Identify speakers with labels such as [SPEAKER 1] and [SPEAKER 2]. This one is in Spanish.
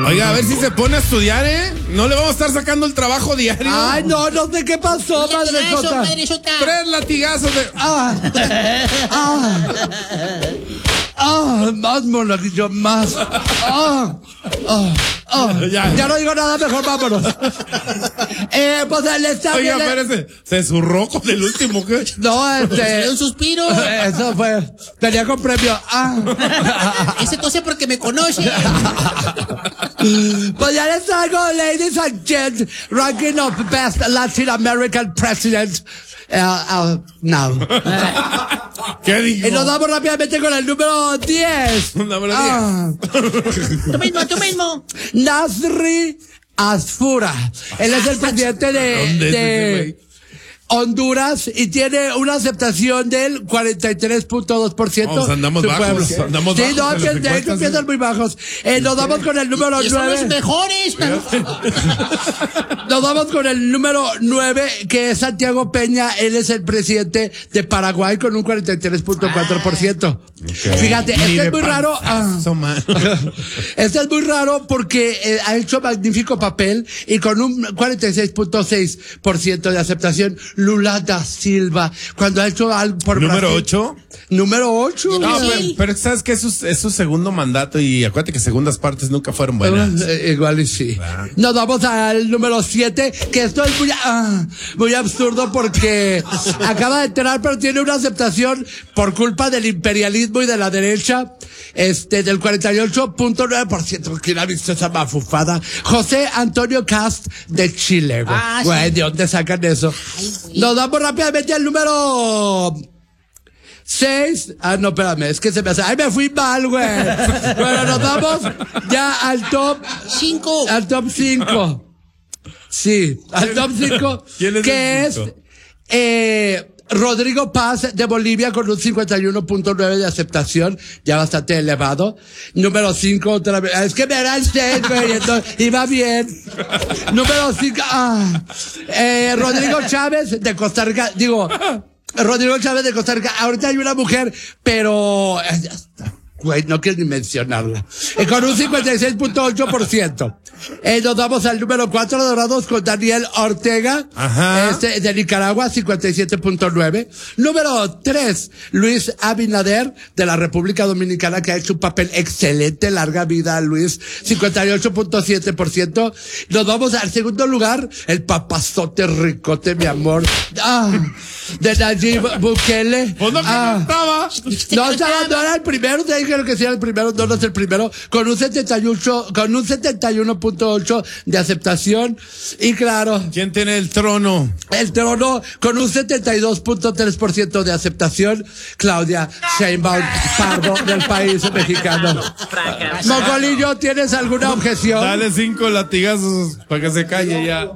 [SPEAKER 1] Oiga, a ver si se pone a estudiar, ¿eh? No le vamos a estar sacando el trabajo diario.
[SPEAKER 2] Ay, no sé qué pasó, madresota.
[SPEAKER 1] 3 latigazos de...
[SPEAKER 2] Más monaguillo, más. Ya no digo nada, mejor vámonos. Pues el examen.
[SPEAKER 1] Oiga, espérese, se zurró con el último que...
[SPEAKER 2] No,
[SPEAKER 3] un suspiro.
[SPEAKER 2] Eso fue. Tenía con premio.
[SPEAKER 3] Ese tose porque me conoce.
[SPEAKER 2] Pues ya les traigo, ladies and gents, ranking of best Latin American presidents. Now.
[SPEAKER 1] ¿Qué dijo?
[SPEAKER 2] Y nos vamos rápidamente con el número 10.
[SPEAKER 1] Número 10.
[SPEAKER 3] Tú mismo.
[SPEAKER 2] Nasri Asfura. Él es el presidente de Honduras y tiene una aceptación del 43.2%.
[SPEAKER 1] Andamos bajos. Andamos
[SPEAKER 2] sí,
[SPEAKER 1] bajos.
[SPEAKER 2] no, empiezan muy bajos. Nos vamos con el número 9.
[SPEAKER 3] Son los mejores.
[SPEAKER 2] Nos vamos con el número 9, que es Santiago Peña. Él es el presidente de Paraguay con un 43.4%. Fíjate, este es muy raro. Este es muy raro porque ha hecho magnífico papel y con un 46.6% de aceptación. Lula da Silva, cuando ha hecho algo por
[SPEAKER 1] ¿Número
[SPEAKER 2] Brasil.
[SPEAKER 1] 8?
[SPEAKER 2] Número 8.
[SPEAKER 1] No, pero sabes que es su segundo mandato y acuérdate que segundas partes nunca fueron buenas.
[SPEAKER 2] Igual y sí. Nos vamos al número 7, que esto es muy absurdo porque acaba de entrar, pero tiene una aceptación por culpa del imperialismo y de la derecha, del 48.9%. ¿Quién ha visto esa mafufada? José Antonio Cast de Chile, güey.
[SPEAKER 3] Sí.
[SPEAKER 2] ¿De dónde sacan eso? Nos vamos rápidamente al número 6. No, espérame, es que se me hace. ¡Ay, me fui mal, güey! Bueno, nos vamos ya al top 5. Al top 5. Sí, al top 5.
[SPEAKER 1] ¿Quién es
[SPEAKER 2] que
[SPEAKER 1] el cinco?
[SPEAKER 2] es Rodrigo Paz de Bolivia con un 51.9 de aceptación, ya bastante elevado. Número 5, otra vez. Es que me era el 6, güey, entonces iba bien. Número 5, Rodrigo Chávez de Costa Rica, Rodrigo Chávez de Costa Rica. Ahorita hay una mujer, pero güey, no quiero ni mencionarla. Con un 56.8%. Nos vamos al número 4, Dorados con Daniel Ortega.
[SPEAKER 1] Ajá.
[SPEAKER 2] De Nicaragua, 57.9. Número 3, Luis Abinader de la República Dominicana, que ha hecho un papel excelente. Larga vida, Luis. 58.7%. Nos vamos al segundo lugar, el papazote ricote, mi amor. De Nayib Bukele.
[SPEAKER 1] Pues no, estaba.
[SPEAKER 2] No era el primero, te dijeron que sí era el primero, no es el primero, con un 71.8 de aceptación. Y claro,
[SPEAKER 1] ¿quién tiene el trono?
[SPEAKER 2] el trono con un 72.3% de aceptación, Claudia Sheinbaum Pardo del país mexicano. Mocolillo, ¿tienes alguna objeción?
[SPEAKER 1] Dale 5 latigazos para que se calle ya.